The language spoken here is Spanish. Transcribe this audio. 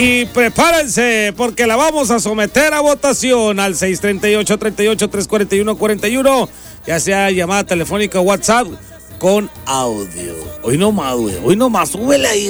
Y prepárense porque la vamos a someter a votación al 638-38-341-41, ya sea llamada telefónica o WhatsApp con audio. Hoy nomás, güey. Hoy nomás, súbele ahí.